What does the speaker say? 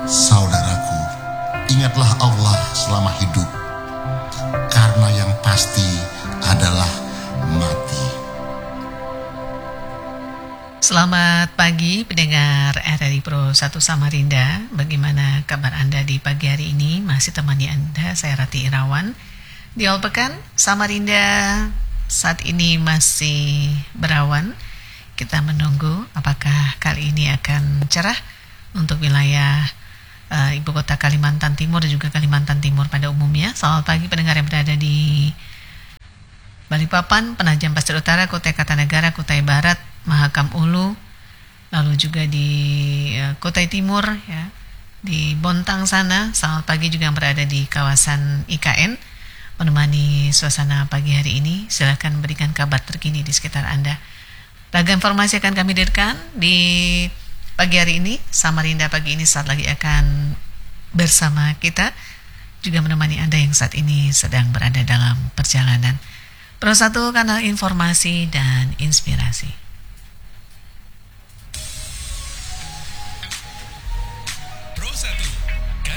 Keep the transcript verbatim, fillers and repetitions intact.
Saudaraku, ingatlah Allah selama hidup, karena yang pasti adalah mati. Selamat pagi pendengar R R I Pro satu Samarinda. Bagaimana kabar Anda di pagi hari ini? Masih temani Anda, saya Rati Irawan. Di awal pekan, Samarinda saat ini masih berawan. Kita menunggu apakah kali ini akan cerah untuk wilayah uh, Ibu Kota Kalimantan Timur dan juga Kalimantan Timur pada umumnya. Selamat pagi pendengar yang berada di Balikpapan, Penajam Pasir Utara, Kutai Kartanegara, Kutai Barat, Mahakam Ulu, lalu juga di uh, Kutai Timur, ya, di Bontang sana. Selamat pagi juga yang berada di kawasan I K N, menemani suasana pagi hari ini. Silakan berikan kabar terkini di sekitar Anda. Ragam informasi akan kami hadirkan di pagi hari ini. Samarinda pagi ini saat lagi akan bersama kita, juga menemani Anda yang saat ini sedang berada dalam perjalanan. Pro satu kanal informasi dan inspirasi.